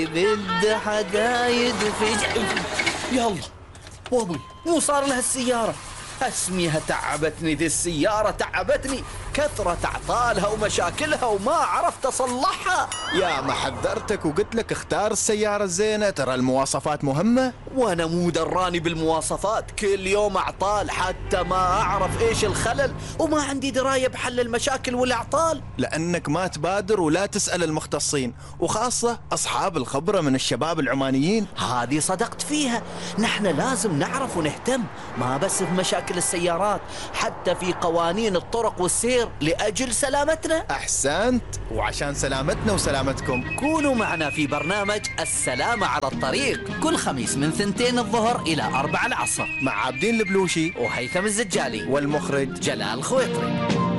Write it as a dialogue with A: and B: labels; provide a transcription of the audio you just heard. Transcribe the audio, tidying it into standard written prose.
A: بده حقايد يلا وابوي مو صار لها السيارة. اسميها تعبتني ذي السيارة، تعبتني كثرة اعطالها ومشاكلها وما عرفت اصلحها.
B: يا ما حذرتك وقلت لك اختار السيارة الزينة، ترى المواصفات مهمة.
A: وانا مو دراني بالمواصفات، كل يوم اعطال حتى ما اعرف ايش الخلل، وما عندي دراية بحل المشاكل والاعطال.
B: لأنك ما تبادر ولا تسأل المختصين، وخاصة أصحاب الخبرة من الشباب العمانيين.
A: هذه صدقت فيها، نحن لازم نعرف ونهتم، ما بس في مشاكل السيارات، حتى في قوانين الطرق والسير لأجل سلامتنا.
B: أحسنت، وعشان سلامتنا وسلامتكم
A: كونوا معنا في برنامج السلامة على الطريق كل خميس من 2 الظهر إلى 4 العصر
B: مع عابدين البلوشي
A: وهيثم الزجالي
B: والمخرج
A: جلال خويطري.